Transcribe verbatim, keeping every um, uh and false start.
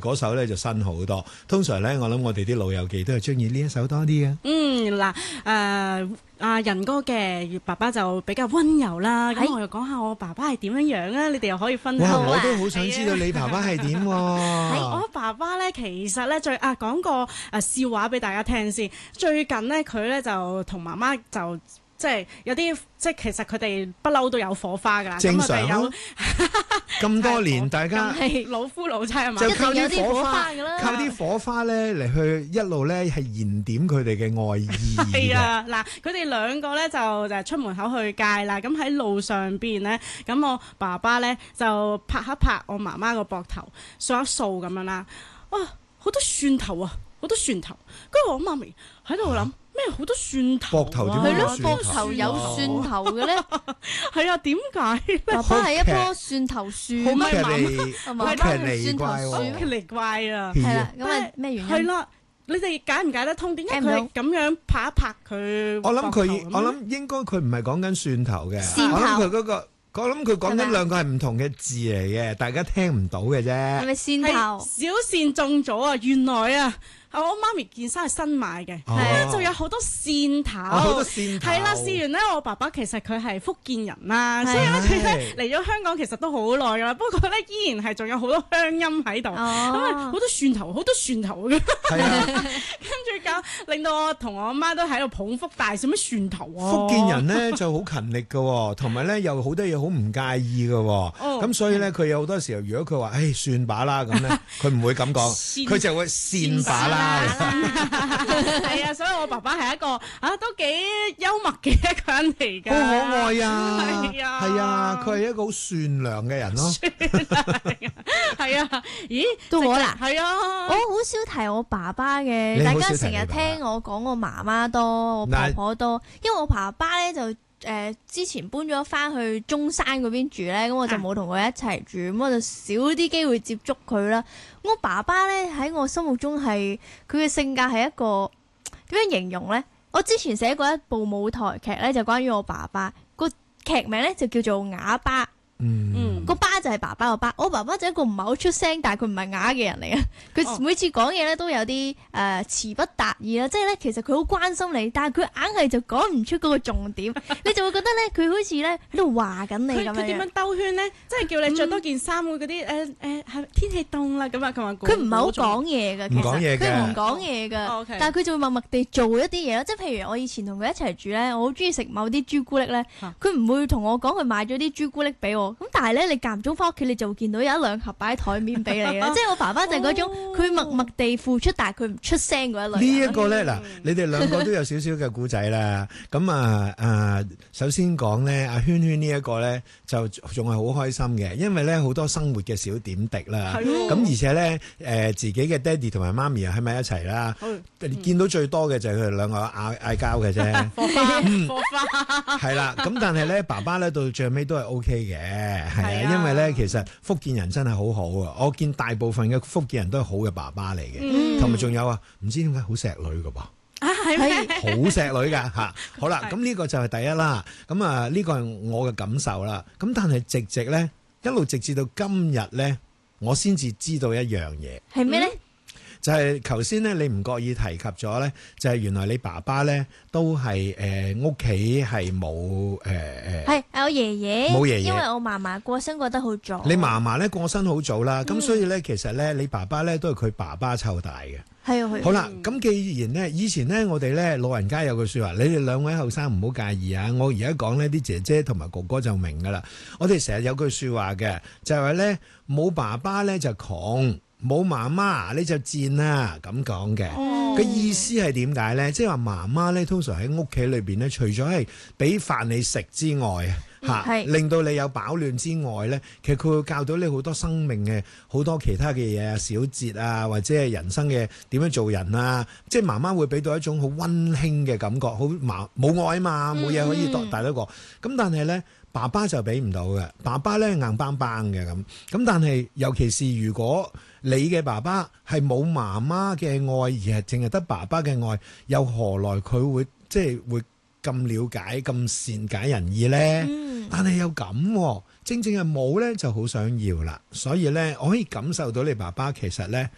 嗰首咧就新好多。通常咧，我諗我哋啲老友記都係中意呢一首多啲嘅。 嗯，嗱，誒阿仁哥嘅爸爸就比較温柔啦。咁我又講下我爸爸係點樣樣咧，你哋又可以分享。 哇！我都好想知道你爸爸係點喎。 我爸爸咧，其實咧最啊講個誒笑話俾大家聽先。最近咧，佢咧就同媽媽就。即係有啲，即係其實佢哋不嬲都有火花㗎啦。 正常有咁多年，大家老夫老妻係嘛， 就靠啲啲火花㗎啦。 靠啲火花咧嚟去一路咧係燃點佢哋嘅愛意。 係啊，嗱，佢哋兩個咧就就出門口去街啦。咁喺路上邊咧，咁我爸爸咧就拍一拍我媽媽個膊頭，掃一掃咁樣啦。哇，好多蒜頭啊，好多蒜頭。跟住我媽咪喺度諗。咩好多蒜頭、啊？ 膊頭點解有蒜頭？ 係咯，膊頭有蒜頭嘅咧？ 係啊，點解咧？ 爸爸係一棵蒜頭樹， 好奇離， 好奇離怪喎！ 好奇離怪啊！ 係啦，咁係咩原因？ 係啦，你哋解唔解得通？點解佢咁樣拍一拍佢？ 我諗佢，我諗應該佢唔係講緊蒜頭嘅，我諗佢嗰個。我諗佢講緊兩個係唔同嘅字嚟嘅，大家聽唔到嘅啫。 係咪蒜頭？ 小倩中咗啊！原來啊，我媽咪件衫係新買嘅，係就有好多蒜頭。 好多蒜頭。 係啦，試完咧，我爸爸其實佢係福建人啦，所以咧佢咧嚟咗香港其實都好耐噶啦。不過咧依然係仲有好多鄉音喺度，咁啊好多蒜頭，好多蒜頭嘅。 係啊， 跟住搞令到我同我阿媽都喺度捧腹大笑，咩蒜頭啊？ 福建人咧就好勤力嘅，同埋咧又好多嘢好唔介意嘅，咁所以咧佢有好多時候，如果佢話誒算把啦咁咧，佢唔會咁講，佢就會善把啦。 係啊，所以我爸爸係一個啊都幾幽默嘅一個人嚟㗎， 好可愛啊！ 係啊， 係啊，佢係一個好善良嘅人咯。 係啊，咦， 到我啦， 係啊， 我好少提我爸爸嘅，大家成日聽我講我媽媽多，我婆婆多，因為我爸爸咧就誒之前搬咗翻去中山嗰邊住咧，咁我就冇同佢一齊住，咁我就少啲機會接觸佢啦。我爸爸咧喺我心目中係佢嘅性格係一個點樣形容咧？我之前寫過一部舞台劇咧，就關於我爸爸，個劇名咧就叫做啞巴。嗯，個巴就係爸爸個巴，我爸爸就係一個唔係好出聲，但係佢唔係啞嘅人嚟嘅。佢每次講嘢咧都有啲誒詞不達意啦，即係咧其實佢好關心你，但係佢硬係就講唔出嗰個重點，你就會覺得咧佢好似咧喺度話緊你咁樣。 佢點樣兜圈咧？即係叫你着多件衫嗰啲誒誒係天氣凍啦咁啊，佢話佢唔係好講嘢㗎，其實佢唔講嘢㗎，但係佢就會默默地做一啲嘢咯。即係譬如我以前同佢一齊住咧，我好中意食某啲朱古力咧，佢唔會同我講佢買咗啲朱古力俾我。咁但係咧，你間唔中翻屋企，你就會見到有一兩盒擺喺台面俾你啦。即係我爸爸就係嗰種，佢默默地付出，但係佢唔出聲嗰一類。 呢一個咧，嗱，你哋兩個都有少少嘅故仔啦。咁啊啊，首先講咧，阿圈圈呢一個咧，就仲係好開心嘅，因為咧好多生活嘅小點滴啦。咁而且咧，誒自己嘅爹哋同埋媽咪又喺埋一齊啦。見到最多嘅就係佢哋兩個嗌嗌交嘅啫。 火花，火花。 係啦，咁但係咧，爸爸咧到最尾都係 O K 嘅。係啊，因為咧，其實福建人真係好好啊！我見大部分嘅福建人都係好嘅爸爸嚟嘅，同埋仲有啊，唔知點解好錫女㗎噃啊，係咩？ 好錫女㗎嚇！好啦，咁呢個就係第一啦。咁啊，呢個係我嘅感受啦。咁但係直直咧，一路直至到今日咧，我先至知道一樣嘢係咩咧？ 就係頭先咧，你唔覺意提及咗咧，就係、是、原來你爸爸咧都係誒屋企係冇誒誒，係、 呃、我爺爺冇爺爺， 因為我嫲嫲過身過得好早。 你嫲嫲咧過身好早啦，咁、嗯、所以咧其實咧你爸爸咧都係佢爸爸湊大嘅。 係啊， 好啦，咁既然咧，以前咧我哋咧老人家有句説話，你哋兩位後生唔好介意啊！我而家講呢啲姐姐同埋哥哥就明噶啦。我哋成日有句説話嘅，就係話咧冇爸爸咧就窮。冇媽媽你就賤啦，咁講嘅。個意思係點解咧？即係話媽媽咧，通常喺屋企裏邊咧，除咗係俾飯你食之外，嚇、嗯、令到你有飽暖之外咧，其實佢會教到你好多生命嘅好多其他嘅嘢啊、小節啊，或者係人生嘅點樣做人啊。即係媽媽會俾到一種好溫馨嘅感覺，好媽冇愛啊嘛，冇嘢可以大得過。咁、嗯、但係咧，爸爸就俾唔到嘅，爸爸咧硬邦邦嘅咁。咁但係尤其是如果你嘅爸爸係冇媽媽嘅愛，而係淨係得爸爸嘅愛，又何來佢會即係會咁了解、咁善解人意呢？嗯、但係又咁，正正係冇呢就好想要啦。所以呢，我可以感受到你爸爸其實呢。